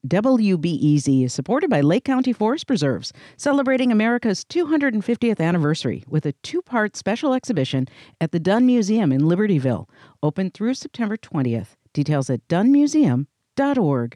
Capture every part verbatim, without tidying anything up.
W B E Z is supported by Lake County Forest Preserves, celebrating America's two hundred fiftieth anniversary with a two-part special exhibition at the Dunn Museum in Libertyville, open through September twentieth. Details at dunn museum dot org.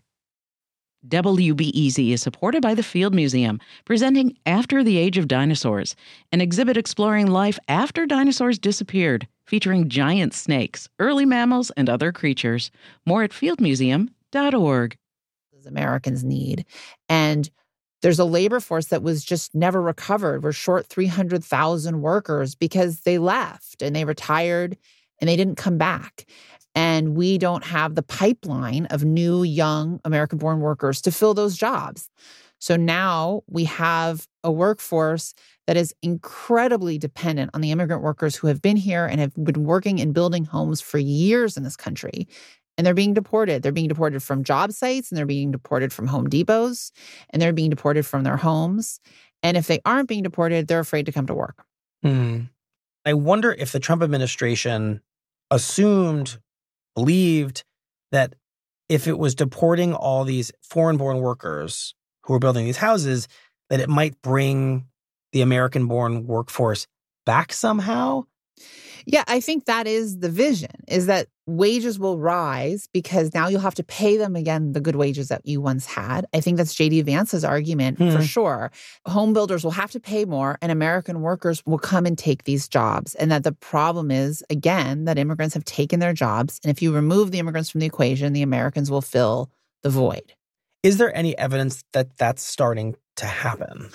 W B E Z is supported by the Field Museum, presenting After the Age of Dinosaurs, an exhibit exploring life after dinosaurs disappeared, featuring giant snakes, early mammals, and other creatures. More at field museum dot org. Americans need. And there's a labor force that was just never recovered. We're short three hundred thousand workers because they left and they retired and they didn't come back. And we don't have the pipeline of new, young American-born workers to fill those jobs. So now we have a workforce that is incredibly dependent on the immigrant workers who have been here and have been working and building homes for years in this country. And they're being deported. They're being deported from job sites, and they're being deported from Home Depots, and they're being deported from their homes. And if they aren't being deported, they're afraid to come to work. Hmm. I wonder if the Trump administration assumed, believed that if it was deporting all these foreign-born workers who were building these houses, that it might bring the American-born workforce back somehow. Yeah, I think that is the vision, is that wages will rise because now you'll have to pay them again the good wages that you once had. I think that's J D Vance's argument Hmm. for sure. Home builders will have to pay more and American workers will come and take these jobs. And that the problem is, again, that immigrants have taken their jobs. And if you remove the immigrants from the equation, the Americans will fill the void. Is there any evidence that that's starting to happen?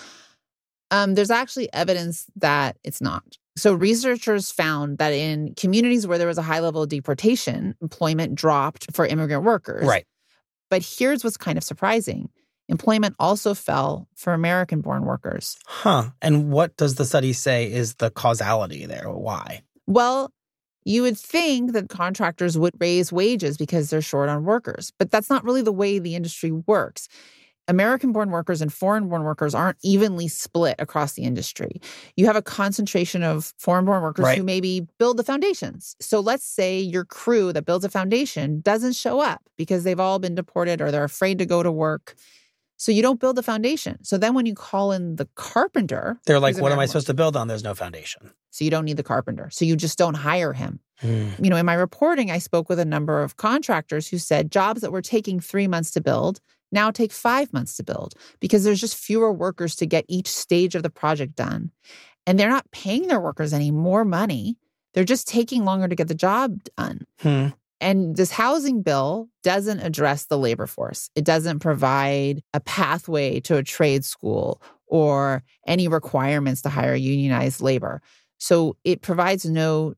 Um, there's actually evidence that it's not. So researchers found that in communities where there was a high level of deportation, employment dropped for immigrant workers. Right. But here's what's kind of surprising. Employment also fell for American-born workers. Huh. And what does the study say is the causality there? Why? Well, you would think that contractors would raise wages because they're short on workers. But that's not really the way the industry works. American-born workers and foreign-born workers aren't evenly split across the industry. You have a concentration of foreign-born workers Right. who maybe build the foundations. So let's say your crew that builds a foundation doesn't show up because they've all been deported or they're afraid to go to work. So you don't build the foundation. So then when you call in the carpenter... They're like, who's what am I American-born, supposed to build on? There's no foundation. So you don't need the carpenter. So you just don't hire him. Hmm. You know, in my reporting, I spoke with a number of contractors who said jobs that were taking three months to build now take five months to build because there's just fewer workers to get each stage of the project done. And they're not paying their workers any more money. They're just taking longer to get the job done. Hmm. And this housing bill doesn't address the labor force. It doesn't provide a pathway to a trade school or any requirements to hire unionized labor. So it provides no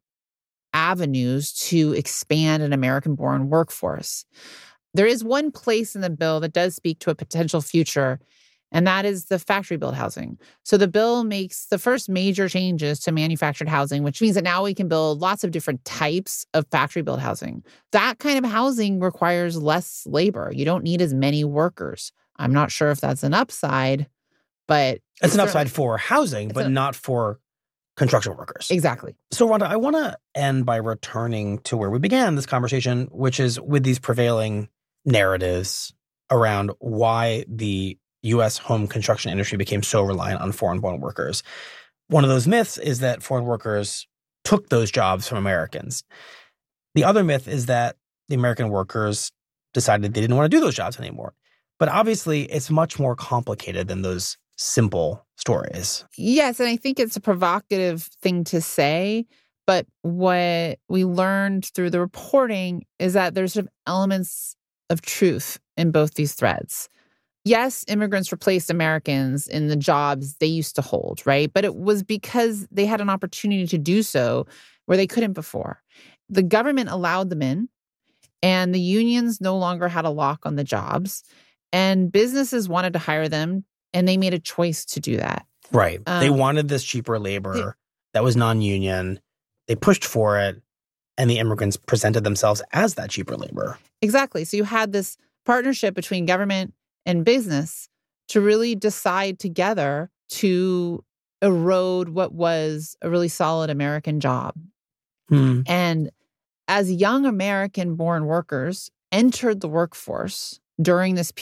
avenues to expand an American-born workforce. There is one place in the bill that does speak to a potential future, and that is the factory-built housing. So the bill makes the first major changes to manufactured housing, which means that now we can build lots of different types of factory-built housing. That kind of housing requires less labor. You don't need as many workers. I'm not sure if that's an upside, but... It's an upside for housing, It's but an- not for construction workers. Exactly. So, Rhonda, I want to end by returning to where we began this conversation, which is with these prevailing narratives around why the U S home construction industry became so reliant on foreign-born workers. One of those myths is that foreign workers took those jobs from Americans. The other myth is that the American workers decided they didn't want to do those jobs anymore. But obviously, it's much more complicated than those simple stories. Yes, and I think it's a provocative thing to say, but what we learned through the reporting is that there's sort of elements of truth in both these threads. Yes, immigrants replaced Americans in the jobs they used to hold, right? But it was because they had an opportunity to do so where they couldn't before. The government allowed them in, and the unions no longer had a lock on the jobs, and businesses wanted to hire them, and they made a choice to do that. Right. Um, they wanted this cheaper labor they- that was non-union. They pushed for it, and the immigrants presented themselves as that cheaper labor. Exactly. So you had this partnership between government and business to really decide together to erode what was a really solid American job. Hmm. And as young American-born workers entered the workforce during this